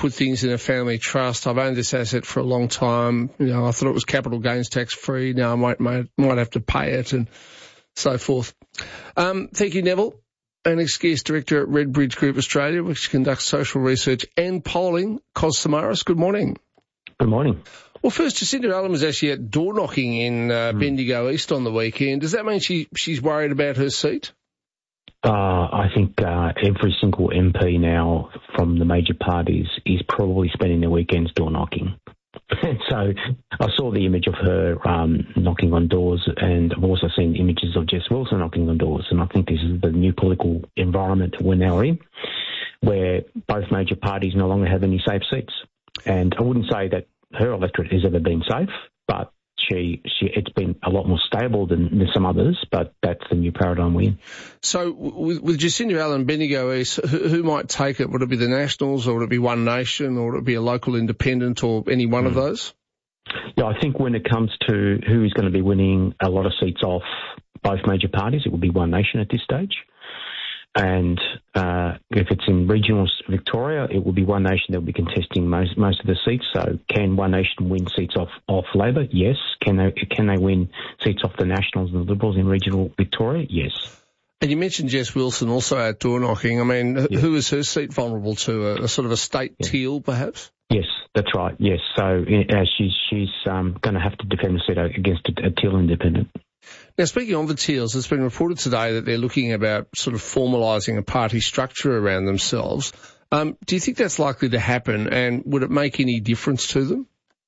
put things in a family trust. I've owned this asset for a long time. I thought it was capital gains tax free. Now I might have to pay it and so forth. Thank you, Neville. An ex-guest director at Redbridge Group Australia, which conducts social research and polling. Cos Samaras, good morning. Good morning. Well, first, Jacinda Allen was actually at door knocking in Bendigo East on the weekend. Does that mean she's worried about her seat? I think every single MP now from the major parties is probably spending their weekends door knocking. So I saw the image of her knocking on doors, and I've also seen images of Jess Wilson knocking on doors, and I think this is the new political environment we're now in, where both major parties no longer have any safe seats. And I wouldn't say that her electorate has ever been safe, but it's been a lot more stable than some others, but that's the new paradigm we're in. So with Jacinda Allen, Bendigo East, who might take it? Would it be the Nationals, or would it be One Nation, or would it be a local independent, or any one of those? Yeah, I think when it comes to who is going to be winning a lot of seats off both major parties, it will be One Nation at this stage. And if it's in regional Victoria, it will be One Nation that will be contesting most of the seats. So can One Nation win seats off Labor? Yes. Can they win seats off the Nationals and the Liberals in regional Victoria? Yes. And you mentioned Jess Wilson also at door knocking. I mean, who is her seat vulnerable to? A sort of a state teal, perhaps? Yes, that's right. Yes. So she's going to have to defend the seat against a teal independent. Now, speaking of the Teals, it's been reported today that they're looking about sort of formalising a party structure around themselves. Do you think that's likely to happen, and would it make any difference to them?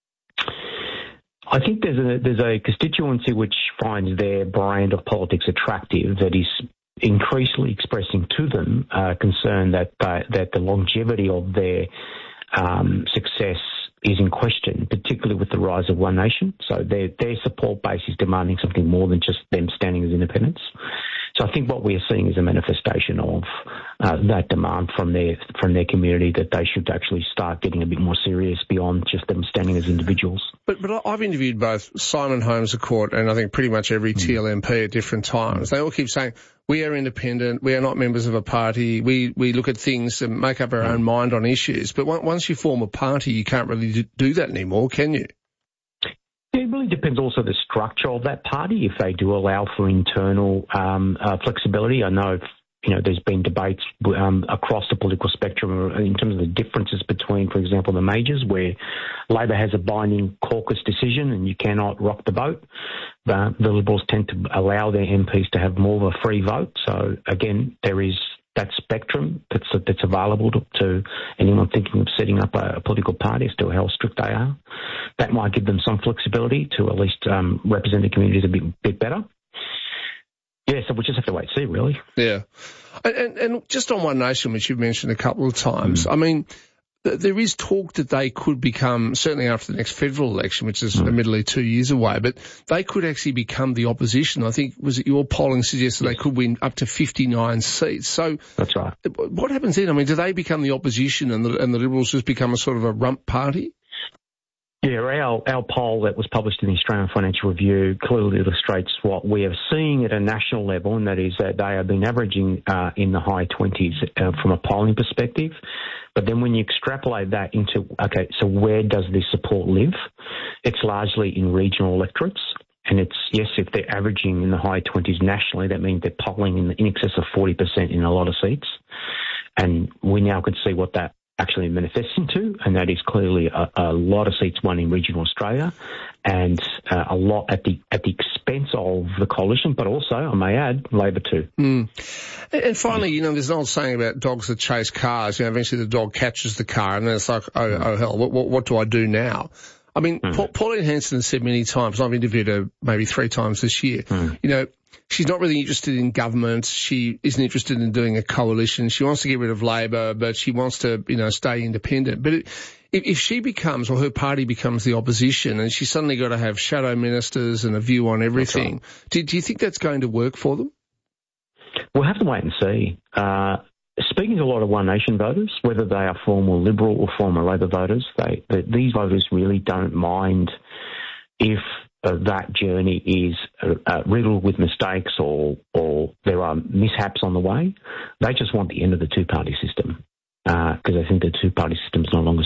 I think there's a constituency which finds their brand of politics attractive that is increasingly expressing to them concern that the longevity of their success is in question, particularly with the rise of One Nation. So their support base is demanding something more than just them standing as independents. So I think what we are seeing is a manifestation of that demand from their community that they should actually start getting a bit more serious beyond just them standing as individuals. But I've interviewed both Simon Holmes à Court and I think pretty much every TLMP at different times. They all keep saying, we are independent, we are not members of a party, we look at things and make up our own mind on issues. But once you form a party, you can't really do that anymore, can you? It really depends also the structure of that party, if they do allow for internal flexibility. I know there's been debates across the political spectrum in terms of the differences between, for example, the majors, where Labor has a binding caucus decision and you cannot rock the boat. The Liberals tend to allow their MPs to have more of a free vote. So, again, there is that spectrum that's available to anyone thinking of setting up a political party as to how strict they are. That might give them some flexibility to at least represent the communities a bit better. Yeah, so we'll just have to wait and see, really. Yeah. And just on One Nation, which you've mentioned a couple of times, I mean, there is talk that they could become, certainly after the next federal election, which is admittedly 2 years away, but they could actually become the opposition. I think, was it your polling suggested they could win up to 59 seats? So that's right. What happens then? I mean, do they become the opposition and the Liberals just become a sort of a rump party? Yeah, our poll that was published in the Australian Financial Review clearly illustrates what we are seeing at a national level, and that is that they have been averaging in the high 20s from a polling perspective. But then when you extrapolate that into, okay, so where does this support live? It's largely in regional electorates. And it's, yes, if they're averaging in the high 20s nationally, that means they're polling in excess of 40% in a lot of seats. And we now could see what that actually manifests into, and that is clearly a lot of seats won in regional Australia, and a lot at the expense of the coalition, but also, I may add, Labor too. And finally, there's an old saying about dogs that chase cars. Eventually the dog catches the car, and then it's like, oh hell, what do I do now? I mean, Pauline Hanson has said many times, I've interviewed her maybe 3 times this year, she's not really interested in government. She isn't interested in doing a coalition. She wants to get rid of Labor, but she wants to, stay independent. But if she becomes, or her party becomes the opposition, and she's suddenly got to have shadow ministers and a view on everything, do you think that's going to work for them? We'll have to wait and see. Speaking to a lot of One Nation voters, whether they are former Liberal or former Labor voters, these voters really don't mind if that journey is riddled with mistakes or there are mishaps on the way. They just want the end of the two-party system because I think the two-party system is no longer